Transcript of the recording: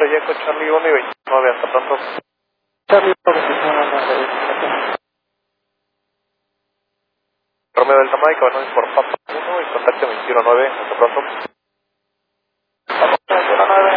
Soy Eco Charlie 1 y 29, hasta pronto. Charlie 29. Romeo Delta Mike, Buenos Aires por Papa 1 y contacto 219, hasta pronto. Papa 29.